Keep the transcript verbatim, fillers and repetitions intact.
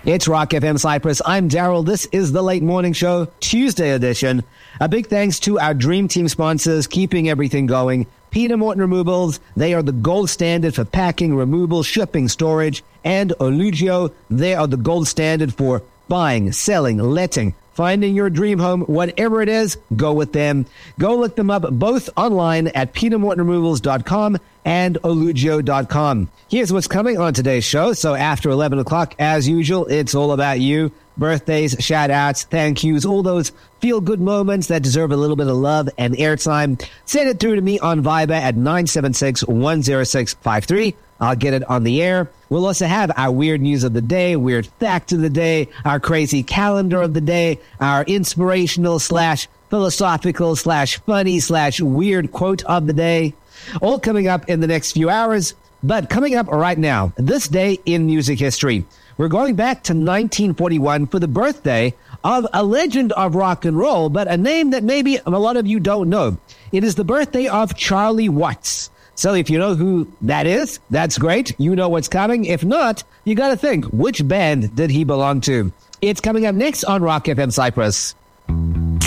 It's Rock F M Cyprus. I'm Daryl. This is the Late Morning Show, Tuesday edition. A big thanks to our Dream Team sponsors, keeping everything going. Peter Morton Removals, they are the gold standard for packing, removal, shipping, storage. And Olugio, they are the gold standard for buying, selling, letting, finding your dream home, whatever it is, go with them. Go look them up both online at peter morton removals dot com and olugio dot com. Here's what's coming on today's show. So after eleven o'clock, as usual, it's all about you. Birthdays, shout-outs, thank yous, all those feel-good moments that deserve a little bit of love and airtime. Send it through to me on Viber at nine seven six, one zero six five three. I'll get it on the air. We'll also have our weird news of the day, weird fact of the day, our crazy calendar of the day, our inspirational slash philosophical slash funny slash weird quote of the day. All coming up in the next few hours. But coming up right now, this day in music history, we're going back to nineteen forty-one for the birthday of a legend of rock and roll, but a name that maybe a lot of you don't know. It is the birthday of Charlie Watts. So if you know who that is, that's great. You know what's coming. If not, you got to think, which band did he belong to? It's coming up next on Rock F M Cyprus.